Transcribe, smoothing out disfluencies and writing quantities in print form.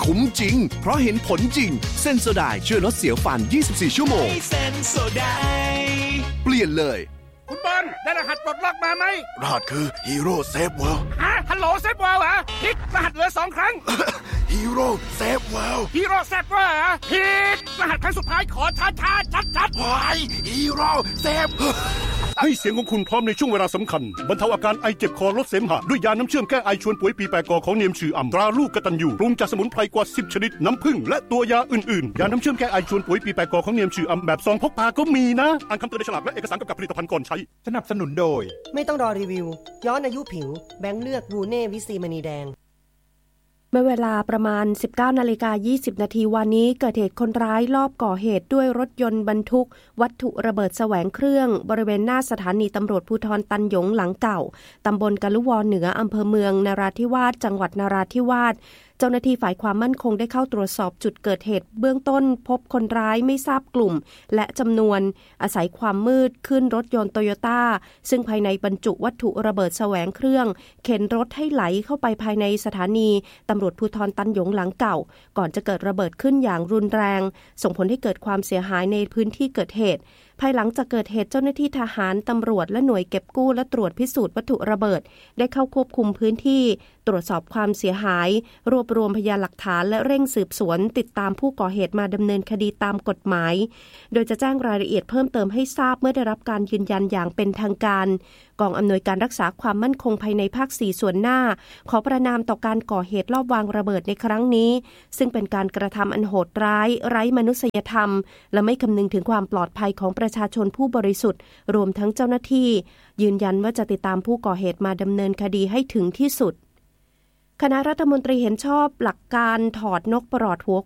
คุ้มจริงเพราะเห็นผลจริงเซนโซไดช่วยลดเสียวฟัน24ชั่วโมงเซนโซไดเปลี่ยนเลยคุณบอลได้รหัสปลดล็อกมาไหมรหัสคือฮีโร่เซฟเวิลด์ฮัลโหลเซฟเวิลด์เหรอผิดรหัสเหลือ2ครั้งฮีโร่เซฟเวิลด์ฮีโร่เซฟเวิลด์เหรอผิดรหัสครั้งสุดท้ายขอช้าๆชัดๆว้ายฮีโร่เซฟให้เสียงของคุณพร้อมในช่วงเวลาสำคัญบรรเทาอาการไอเจ็บคอลดเสมหะด้วยยาน้ำเชื่อมแก้ไอชวนป่วยปีแปกอของเนียมชื่ออ่ำตราลูกกตัญญูปรุงจากสมุนไพรกว่า10ชนิดน้ำผึ้งและตัวยาอื่นๆยาน้ำเชื่อมแก้ไอชวนป่วยปีแปกอของเนียมชื่ออ่ำแบบซองพกพาก็มีนะอ่านคำเตือนในฉลากและเอกสารกำกับผลิตภัณฑ์ก่อนใช้สนับสนุนโดยไม่ต้องรอรีวิวย้อนอายุผิวแบงค์เลือกวูเน่วิซีมณีแดงเมื่อเวลาประมาณ 19:20 นาทีวันนี้เกิดเหตุคนร้ายลอบก่อเหตุด้วยรถยนต์บรรทุกวัตถุระเบิดแสวงเครื่องบริเวณหน้าสถานีตำรวจภูธรตันหยงหลังเก่าตำบลกะลุวรเหนืออำเภอเมืองนราธิวาสจังหวัดนราธิวาสเจ้าหน้าที่ฝ่ายความมั่นคงได้เข้าตรวจสอบจุดเกิดเหตุเบื้องต้นพบคนร้ายไม่ทราบกลุ่มและจำนวนอาศัยความมืดขึ้นรถยนต์โตโยต้าซึ่งภายในบรรจุวัตถุระเบิดแสวงเครื่องเข็นรถให้ไหลเข้าไปภายในสถานีตำรวจภูธรตันหยงหลังเก่าก่อนจะเกิดระเบิดขึ้นอย่างรุนแรงส่งผลให้เกิดความเสียหายในพื้นที่เกิดเหตุภายหลังจากเกิดเหตุเจ้าหน้าที่ทหารตำรวจและหน่วยเก็บกู้และตรวจพิสูจน์วัตถุระเบิดได้เข้าควบคุมพื้นที่ตรวจสอบความเสียหายรวบรวมพยานหลักฐานและเร่งสืบสวนติดตามผู้ก่อเหตุมาดำเนินคดีตามกฎหมายโดยจะแจ้งรายละเอียดเพิ่มเติมให้ทราบเมื่อได้รับการยืนยันอย่างเป็นทางการกองอำนวยการรักษาความมั่นคงภายในภาค4ส่วนหน้าขอประณามต่อการก่อเหตุลอบวางระเบิดในครั้งนี้ซึ่งเป็นการกระทำอันโหดร้ายไร้มนุษยธรรมและไม่คำนึงถึงความปลอดภัยของประชาชนผู้บริสุทธิ์รวมทั้งเจ้าหน้าที่ยืนยันว่าจะติดตามผู้ก่อเหตุมาดำเนินคดีให้ถึงที่สุดคณะรัฐมนตรีเห็นชอบหลักการถอดนกปลอดหัว